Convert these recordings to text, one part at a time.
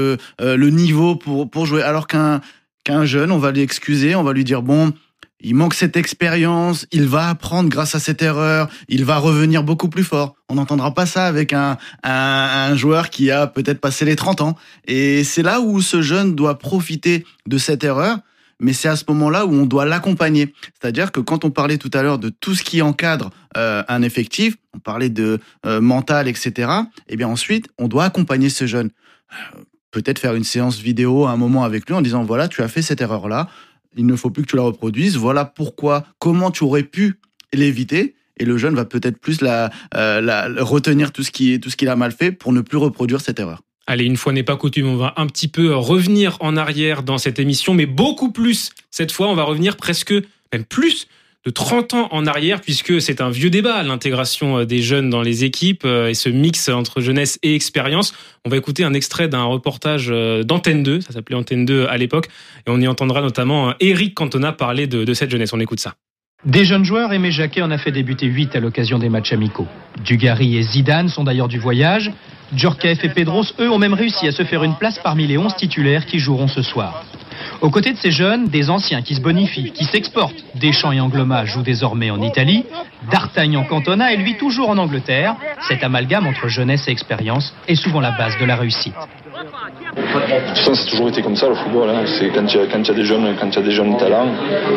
le niveau pour jouer. Alors qu'un jeune, on va l'excuser, on va lui dire bon, il manque cette expérience, il va apprendre grâce à cette erreur, il va revenir beaucoup plus fort. On n'entendra pas ça avec un joueur qui a peut-être passé les 30 ans. Et c'est là où ce jeune doit profiter de cette erreur, mais c'est à ce moment-là où on doit l'accompagner. C'est-à-dire que quand on parlait tout à l'heure de tout ce qui encadre un effectif, on parlait de mental, etc. Et bien ensuite, on doit accompagner ce jeune. Peut-être faire une séance vidéo à un moment avec lui en disant voilà, tu as fait cette erreur-là, il ne faut plus que tu la reproduises, voilà pourquoi, comment tu aurais pu l'éviter, et le jeune va peut-être plus retenir tout ce qu'il a mal fait pour ne plus reproduire cette erreur. Allez, une fois n'est pas coutume, on va un petit peu revenir en arrière dans cette émission, mais beaucoup plus. Cette fois, on va revenir presque, même plus, de 30 ans en arrière, puisque c'est un vieux débat, l'intégration des jeunes dans les équipes et ce mix entre jeunesse et expérience. On va écouter un extrait d'un reportage d'Antenne 2, ça s'appelait Antenne 2 à l'époque, et on y entendra notamment Éric Cantona parler de cette jeunesse. On écoute ça. Des jeunes joueurs, Aimé Jacquet en a fait débuter 8 à l'occasion des matchs amicaux. Dugarry et Zidane sont d'ailleurs du voyage. Djorkaeff et Pedros, eux, ont même réussi à se faire une place parmi les 11 titulaires qui joueront ce soir. Aux côtés de ces jeunes, des anciens qui se bonifient, qui s'exportent. Deschamps et Angloma jouent désormais en Italie. D'Artagnan Cantona est lui toujours en Angleterre. Cet amalgame entre jeunesse et expérience est souvent la base de la réussite. De toute façon, ça a toujours été comme ça le football. C'est quand il y a des jeunes talents,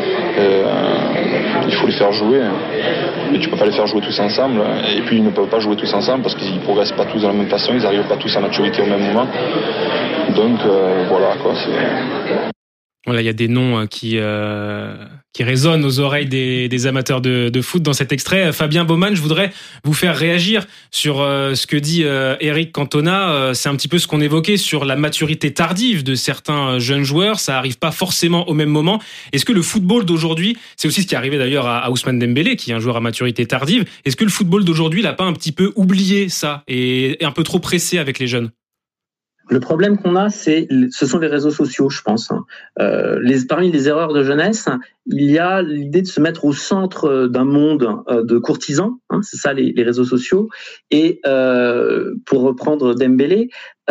il faut les faire jouer. Mais tu peux pas les faire jouer tous ensemble. Et puis ils ne peuvent pas jouer tous ensemble parce qu'ils progressent pas tous de la même façon, ils n'arrivent pas tous à maturité au même moment. Donc voilà quoi. Voilà, il y a des noms qui résonnent aux oreilles des amateurs de foot dans cet extrait. Fabien Baumann, je voudrais vous faire réagir sur ce que dit Éric Cantona. C'est un petit peu ce qu'on évoquait sur la maturité tardive de certains jeunes joueurs. Ça arrive pas forcément au même moment. Est-ce que le football d'aujourd'hui, c'est aussi ce qui est arrivé d'ailleurs à Ousmane Dembélé, qui est un joueur à maturité tardive. Est-ce que le football d'aujourd'hui n'a pas un petit peu oublié ça et est un peu trop pressé avec les jeunes ? Le problème qu'on a, ce sont les réseaux sociaux, je pense. Parmi les erreurs de jeunesse, il y a l'idée de se mettre au centre d'un monde de courtisans, c'est ça les réseaux sociaux. Et pour reprendre Dembélé,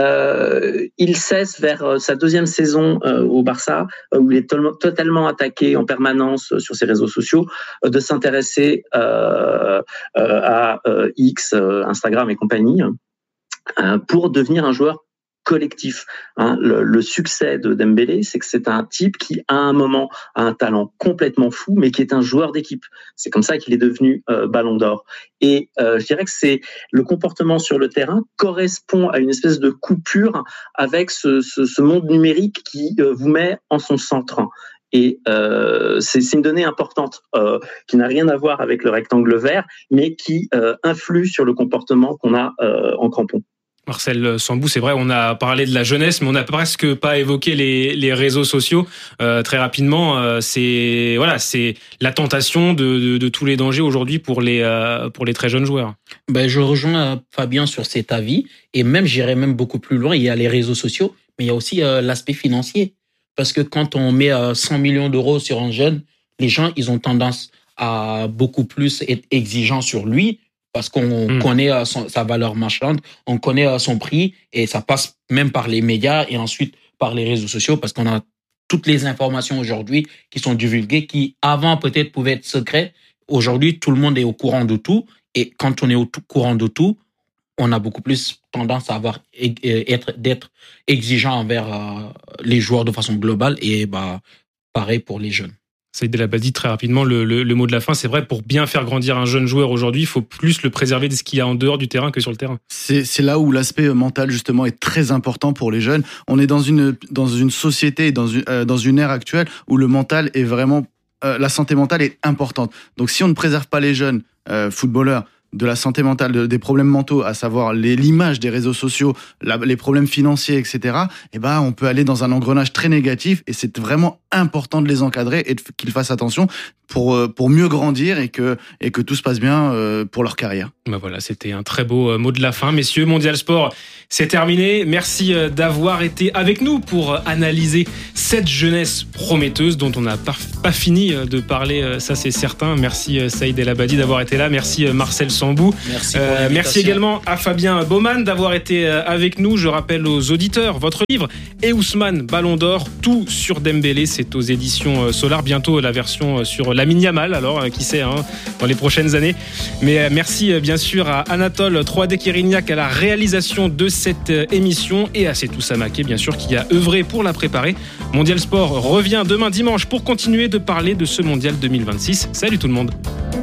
il cesse vers sa deuxième saison au Barça, où il est totalement attaqué en permanence sur ses réseaux sociaux, de s'intéresser à X, Instagram et compagnie, pour devenir un joueur collectif. Le succès de Dembélé, c'est que c'est un type qui, à un moment, a un talent complètement fou, mais qui est un joueur d'équipe. C'est comme ça qu'il est devenu Ballon d'Or. Et je dirais que c'est le comportement sur le terrain correspond à une espèce de coupure avec ce monde numérique qui vous met en son centre. Et c'est une donnée importante qui n'a rien à voir avec le rectangle vert, mais qui influe sur le comportement qu'on a en crampon. Marcel Sambou, c'est vrai, on a parlé de la jeunesse, mais on n'a presque pas évoqué les réseaux sociaux. Très rapidement, c'est la tentation de tous les dangers aujourd'hui pour les très jeunes joueurs. Je rejoins Fabien sur cet avis, et même j'irais même beaucoup plus loin. Il y a les réseaux sociaux, mais il y a aussi l'aspect financier, parce que quand on met 100 millions d'euros sur un jeune, les gens ils ont tendance à beaucoup plus être exigeants sur lui. Parce qu'on connaît sa valeur marchande, on connaît son prix, et ça passe même par les médias et ensuite par les réseaux sociaux, parce qu'on a toutes les informations aujourd'hui qui sont divulguées, qui avant peut-être pouvaient être secrètes. Aujourd'hui, tout le monde est au courant de tout, et quand on est au courant de tout, on a beaucoup plus tendance à d'être exigeant envers les joueurs de façon globale, et pareil pour les jeunes. Saïd El Abadi, très rapidement, le mot de la fin, c'est vrai, pour bien faire grandir un jeune joueur aujourd'hui, il faut plus le préserver de ce qu'il y a en dehors du terrain que sur le terrain. C'est là où l'aspect mental, justement, est très important pour les jeunes. On est dans une société, dans une ère actuelle où le mental est vraiment... la santé mentale est importante. Donc si on ne préserve pas les jeunes footballeurs de la santé mentale, des problèmes mentaux, à savoir l'image des réseaux sociaux, les problèmes financiers, etc., on peut aller dans un engrenage très négatif, et c'est vraiment important de les encadrer et qu'ils fassent attention pour mieux grandir et que tout se passe bien pour leur carrière. Voilà, c'était un très beau mot de la fin. Messieurs, Mondial Sport, c'est terminé. Merci d'avoir été avec nous pour analyser cette jeunesse prometteuse dont on n'a pas fini de parler, ça c'est certain. Merci Saïd El Abadi d'avoir été là. Merci Marcel Sambou Sambou. Merci également à Fabien Baumann d'avoir été avec nous. Je rappelle aux auditeurs votre livre et Ousmane Ballon d'Or, tout sur Dembélé, c'est aux éditions Solar. Bientôt la version sur Lamine Yamal, alors qui sait, dans les prochaines années. Mais merci bien sûr à Anatole 3D Kérignac à la réalisation de cette émission et à Setou Samaké bien sûr qui a œuvré pour la préparer. Mondial Sport revient demain dimanche pour continuer de parler de ce Mondial 2026. Salut tout le monde.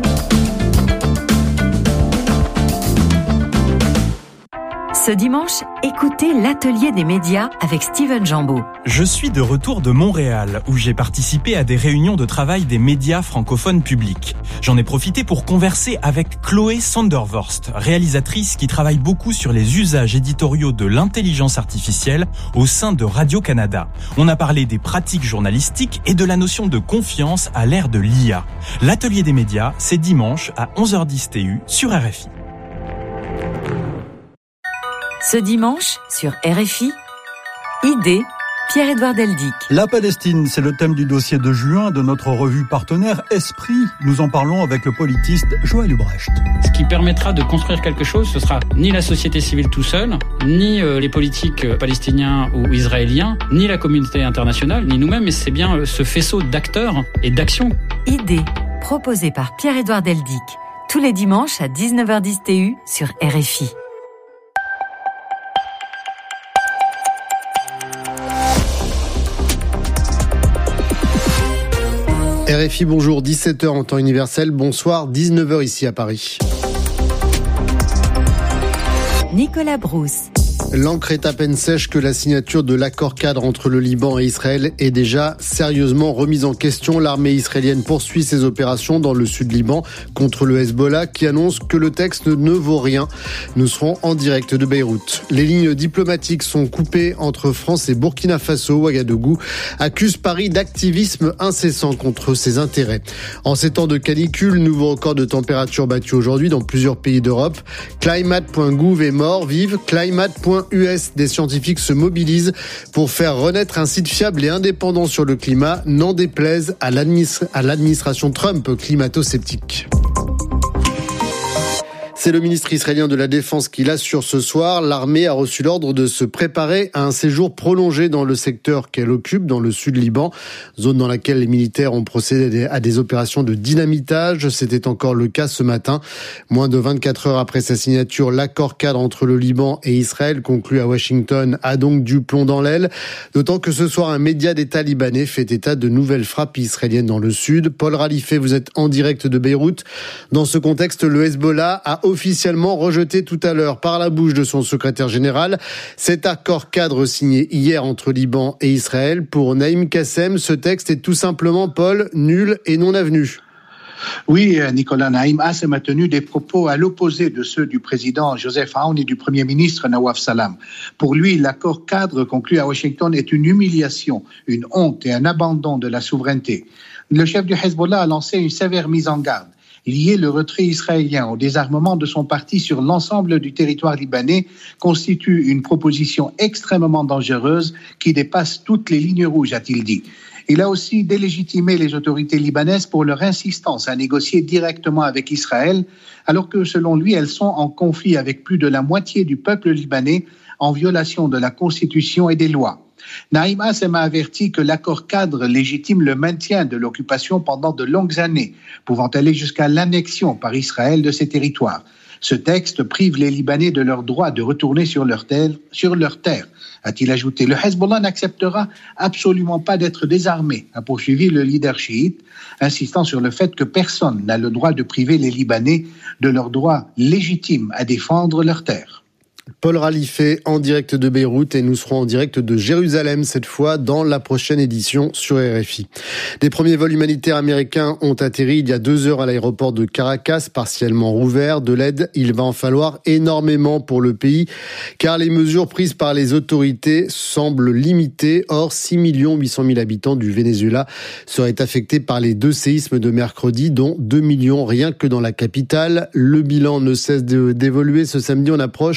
Ce dimanche, écoutez l'Atelier des médias avec Steven Jambeau. Je suis de retour de Montréal, où j'ai participé à des réunions de travail des médias francophones publics. J'en ai profité pour converser avec Chloé Sandervorst, réalisatrice qui travaille beaucoup sur les usages éditoriaux de l'intelligence artificielle au sein de Radio-Canada. On a parlé des pratiques journalistiques et de la notion de confiance à l'ère de l'IA. L'Atelier des médias, c'est dimanche à 11h10 TU sur RFI. Ce dimanche, sur RFI, Idée, Pierre-Édouard Deldic. La Palestine, c'est le thème du dossier de juin de notre revue partenaire Esprit. Nous en parlons avec le politiste Joël Ubrecht. Ce qui permettra de construire quelque chose, ce sera ni la société civile tout seul, ni les politiques palestiniens ou israéliens, ni la communauté internationale, ni nous-mêmes, mais c'est bien ce faisceau d'acteurs et d'actions. Idée, proposée par Pierre-Édouard Deldic, tous les dimanches à 19h10 TU sur RFI. RFI, bonjour, 17h en temps universel, bonsoir, 19h ici à Paris. Nicolas Brousse. L'encre est à peine sèche que la signature de l'accord cadre entre le Liban et Israël est déjà sérieusement remise en question. L'armée israélienne poursuit ses opérations dans le sud Liban contre le Hezbollah qui annonce que le texte ne vaut rien. Nous serons en direct de Beyrouth. Les lignes diplomatiques sont coupées entre France et Burkina Faso. Ouagadougou accuse Paris d'activisme incessant contre ses intérêts. En ces temps de canicule, nouveau record de température battu aujourd'hui dans plusieurs pays d'Europe. Climate.gouv est mort, vive Climate.us. Des scientifiques se mobilisent pour faire renaître un site fiable et indépendant sur le climat, n'en déplaise à l'administration Trump climato-sceptique. C'est le ministre israélien de la Défense qui l'assure ce soir. L'armée a reçu l'ordre de se préparer à un séjour prolongé dans le secteur qu'elle occupe, dans le sud Liban, zone dans laquelle les militaires ont procédé à des opérations de dynamitage. C'était encore le cas ce matin. Moins de 24 heures après sa signature, l'accord cadre entre le Liban et Israël, conclu à Washington, a donc du plomb dans l'aile. D'autant que ce soir, un média d'État libanais fait état de nouvelles frappes israéliennes dans le sud. Paul Ralifé, vous êtes en direct de Beyrouth. Dans ce contexte, le Hezbollah a officiellement rejeté tout à l'heure par la bouche de son secrétaire général cet accord cadre signé hier entre Liban et Israël. Pour Naïm Kassem, ce texte est tout simplement, Paul, nul et non avenu. Oui, Nicolas, Naïm Kassem a tenu des propos à l'opposé de ceux du président Joseph Aoun et du premier ministre Nawaf Salam. Pour lui, l'accord cadre conclu à Washington est une humiliation, une honte et un abandon de la souveraineté. Le chef du Hezbollah a lancé une sévère mise en garde. Lier le retrait israélien au désarmement de son parti sur l'ensemble du territoire libanais constitue une proposition extrêmement dangereuse qui dépasse toutes les lignes rouges, a-t-il dit. Il a aussi délégitimé les autorités libanaises pour leur insistance à négocier directement avec Israël, alors que selon lui, elles sont en conflit avec plus de la moitié du peuple libanais en violation de la Constitution et des lois. Naïm Kassem a averti que l'accord cadre légitime le maintien de l'occupation pendant de longues années, pouvant aller jusqu'à l'annexion par Israël de ces territoires. Ce texte prive les Libanais de leur droit de retourner sur leur terre, a-t-il ajouté. Le Hezbollah n'acceptera absolument pas d'être désarmé, a poursuivi le leader chiite, insistant sur le fait que personne n'a le droit de priver les Libanais de leur droit légitime à défendre leur terre. Paul Ralifé en direct de Beyrouth et nous serons en direct de Jérusalem cette fois dans la prochaine édition sur RFI. Des premiers vols humanitaires américains ont atterri il y a 2 heures à l'aéroport de Caracas, partiellement rouvert. De l'aide, il va en falloir énormément pour le pays car les mesures prises par les autorités semblent limitées. Or, 6 800 000 habitants du Venezuela seraient affectés par les 2 séismes de mercredi, dont 2 millions rien que dans la capitale. Le bilan ne cesse d'évoluer. Ce samedi, on approche des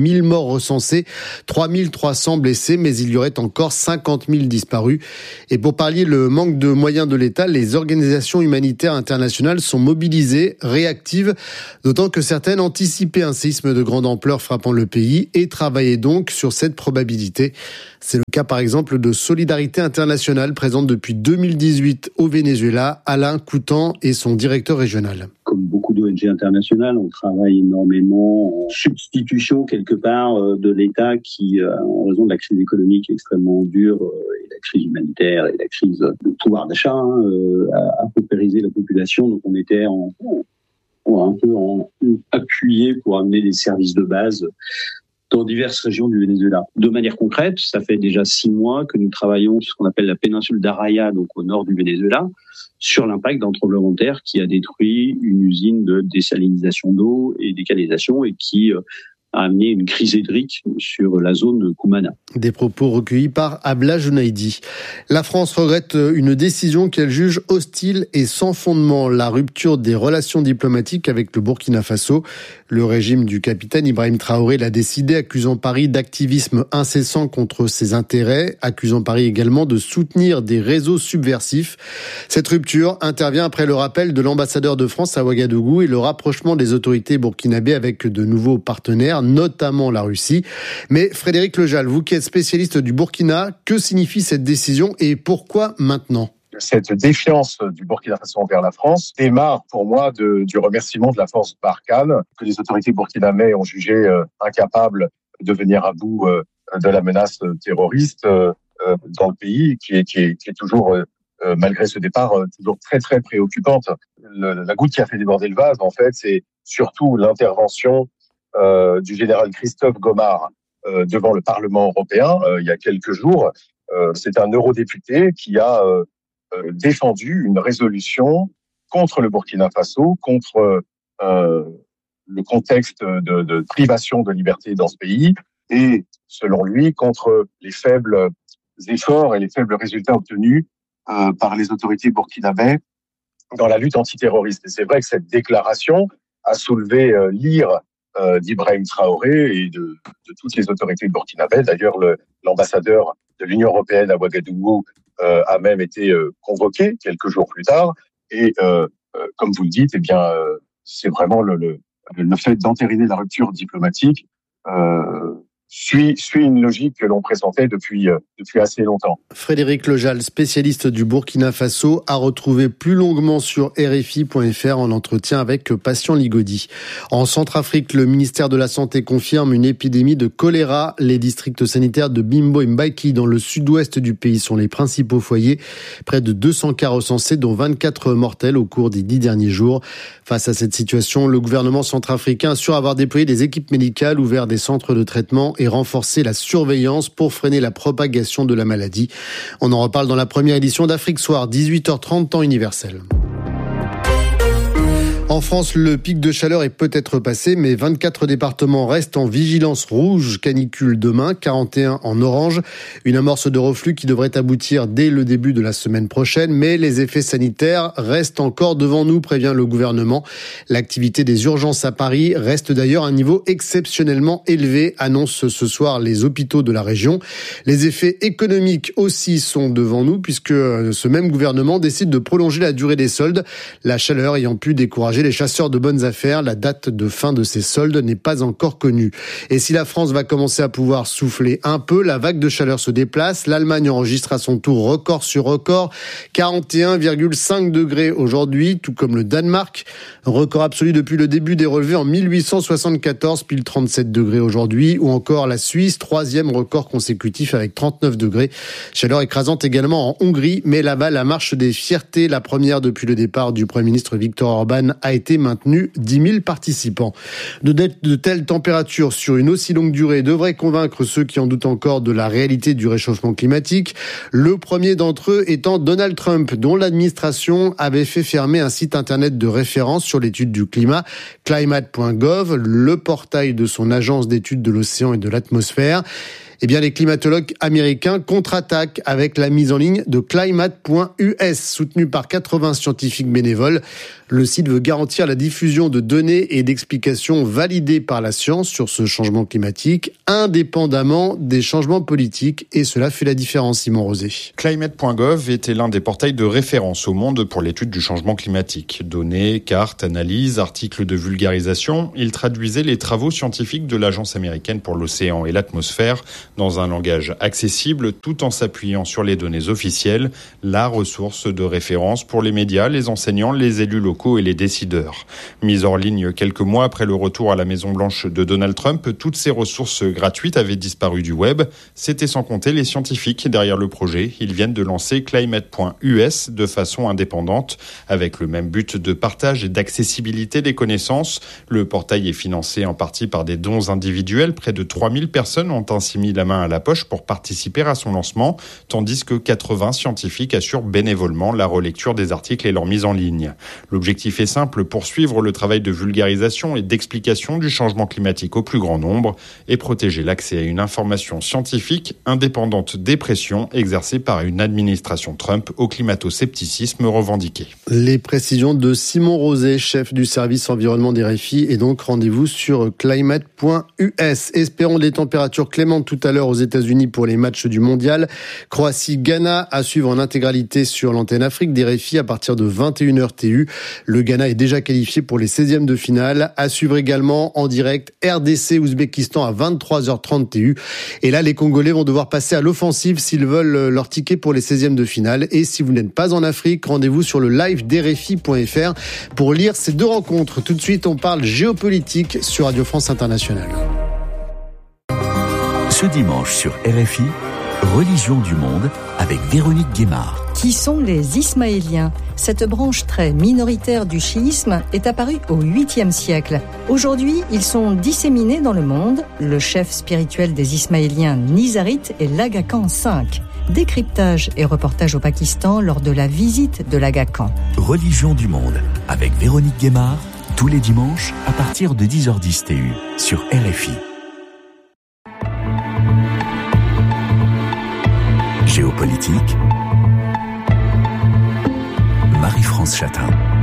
1000 morts recensés, 3300 blessés, mais il y aurait encore 50 000 disparus. Et pour pallier le manque de moyens de l'État, les organisations humanitaires internationales sont mobilisées, réactives, d'autant que certaines anticipaient un séisme de grande ampleur frappant le pays et travaillaient donc sur cette probabilité. C'est le cas par exemple de Solidarité Internationale, présente depuis 2018 au Venezuela. Alain Coutan est son directeur régional. Comme beaucoup d'ONG internationales, on travaille énormément en substitution quelque part de l'État qui, en raison de la crise économique extrêmement dure et la crise humanitaire et la crise de pouvoir d'achat, a paupérisé la population. Donc on était un peu appuyé pour amener des services de base dans diverses régions du Venezuela. De manière concrète, ça fait déjà 6 mois que nous travaillons sur ce qu'on appelle la péninsule d'Araya, donc au nord du Venezuela, sur l'impact d'un tremblement de terre qui a détruit une usine de désalinisation d'eau et décanalisation et qui a amené une crise hydrique sur la zone de Cumana. Des propos recueillis par Abla Jounaidi. La France regrette une décision qu'elle juge hostile et sans fondement, la rupture des relations diplomatiques avec le Burkina Faso. Le régime du capitaine Ibrahim Traoré l'a décidé, accusant Paris d'activisme incessant contre ses intérêts, accusant Paris également de soutenir des réseaux subversifs. Cette rupture intervient après le rappel de l'ambassadeur de France à Ouagadougou et le rapprochement des autorités burkinabées avec de nouveaux partenaires, notamment la Russie. Mais Frédéric Lejal, vous qui êtes spécialiste du Burkina, que signifie cette décision et pourquoi maintenant ? Cette défiance du Burkina Faso envers la France démarre pour moi du remerciement de la force Barkhane, que les autorités burkinabées ont jugé incapables de venir à bout de la menace terroriste dans le pays, qui est toujours, malgré ce départ, toujours très très préoccupante. La goutte qui a fait déborder le vase, en fait, c'est surtout l'intervention du général Christophe Gomar devant le Parlement européen il y a quelques jours. C'est un eurodéputé qui a défendu une résolution contre le Burkina Faso, contre le contexte de privation de liberté dans ce pays et, selon lui, contre les faibles efforts et les faibles résultats obtenus par les autorités burkinabées dans la lutte antiterroriste. Et c'est vrai que cette déclaration a soulevé l'ire d'Ibrahim Traoré et de toutes les autorités burkinabées. D'ailleurs, l'ambassadeur de l'Union européenne à Ouagadougou a même été convoqué quelques jours plus tard. Et comme vous le dites, eh bien, c'est vraiment le fait d'entériner la rupture diplomatique suit une logique que l'on pressentait depuis assez longtemps. Frédéric Lejal, spécialiste du Burkina Faso, a retrouvé plus longuement sur RFI.fr en entretien avec Patient Ligodi. En Centrafrique, le ministère de la Santé confirme une épidémie de choléra. Les districts sanitaires de Bimbo et Mbaiki dans le sud-ouest du pays sont les principaux foyers. Près de 200 cas recensés, dont 24 mortels au cours des 10 derniers jours. Face à cette situation, le gouvernement centrafricain assure avoir déployé des équipes médicales, ouvert des centres de traitement et renforcer la surveillance pour freiner la propagation de la maladie. On en reparle dans la première édition d'Afrique Soir, 18h30 temps universel. En France, le pic de chaleur est peut-être passé, mais 24 départements restent en vigilance rouge canicule demain, 41 en orange. Une amorce de reflux qui devrait aboutir dès le début de la semaine prochaine, mais les effets sanitaires restent encore devant nous, prévient le gouvernement. L'activité des urgences à Paris reste d'ailleurs à un niveau exceptionnellement élevé, annoncent ce soir les hôpitaux de la région. Les effets économiques aussi sont devant nous, puisque ce même gouvernement décide de prolonger la durée des soldes, la chaleur ayant pu décourager les chasseurs de bonnes affaires. La date de fin de ces soldes n'est pas encore connue. Et si la France va commencer à pouvoir souffler un peu, la vague de chaleur se déplace. L'Allemagne enregistre à son tour record sur record, 41,5 degrés aujourd'hui, tout comme le Danemark. Record absolu depuis le début des relevés en 1874, pile 37 degrés aujourd'hui. Ou encore la Suisse, 3e record consécutif avec 39 degrés. Chaleur écrasante également en Hongrie, mais là-bas, la marche des fiertés, la première depuis le départ du Premier ministre Viktor Orban, a été maintenue. 10 000 participants. De telles températures sur une aussi longue durée devraient convaincre ceux qui en doutent encore de la réalité du réchauffement climatique. Le premier d'entre eux étant Donald Trump, dont l'administration avait fait fermer un site internet de référence sur l'étude du climat, climate.gov, le portail de son agence d'études de l'océan et de l'atmosphère. Eh bien, les climatologues américains contre-attaquent avec la mise en ligne de climate.us, soutenu par 80 scientifiques bénévoles. Le site veut garantir la diffusion de données et d'explications validées par la science sur ce changement climatique, indépendamment des changements politiques. Et cela fait la différence, Simon Rosé. Climate.gov était l'un des portails de référence au monde pour l'étude du changement climatique. Données, cartes, analyses, articles de vulgarisation, il traduisait les travaux scientifiques de l'Agence américaine pour l'océan et l'atmosphère dans un langage accessible tout en s'appuyant sur les données officielles, la ressource de référence pour les médias, les enseignants, les élus locaux et les décideurs. Mise en ligne quelques mois après le retour à la Maison-Blanche de Donald Trump, toutes ces ressources gratuites avaient disparu du web. C'était sans compter les scientifiques derrière le projet. Ils viennent de lancer Climate.us de façon indépendante, avec le même but de partage et d'accessibilité des connaissances. Le portail est financé en partie par des dons individuels. Près de 3000 personnes ont ainsi mis la main à la poche pour participer à son lancement, tandis que 80 scientifiques assurent bénévolement la relecture des articles et leur mise en ligne. L'objectif est simple, poursuivre le travail de vulgarisation et d'explication du changement climatique au plus grand nombre et protéger l'accès à une information scientifique indépendante des pressions exercées par une administration Trump au climato-scepticisme revendiqué. Les précisions de Simon Rosé, chef du service environnement des RFI, et donc rendez-vous sur climate.us. Espérons des températures clémentes tout à l'heure aux États-Unis pour les matchs du mondial. Croatie-Ghana à suivre en intégralité sur l'antenne Afrique des RFI à partir de 21h TU. Le Ghana est déjà qualifié pour les 16e de finale. À suivre également en direct RDC-Ouzbékistan à 23h30 TU. Et là, les Congolais vont devoir passer à l'offensive s'ils veulent leur ticket pour les 16e de finale. Et si vous n'êtes pas en Afrique, rendez-vous sur le live d'RFI.fr pour lire ces deux rencontres. Tout de suite, on parle géopolitique sur Radio France Internationale. Ce dimanche sur RFI, Religion du monde avec Véronique Guémard. Qui sont les Ismaéliens ? Cette branche très minoritaire du chiisme est apparue au 8e siècle. Aujourd'hui, ils sont disséminés dans le monde. Le chef spirituel des Ismaéliens nizarites est l'Aga Khan V. Décryptage et reportage au Pakistan lors de la visite de l'Aga Khan. Religion du monde avec Véronique Guémard, tous les dimanches à partir de 10h10 TU sur RFI. Géopolitique, Marie-France Chatin.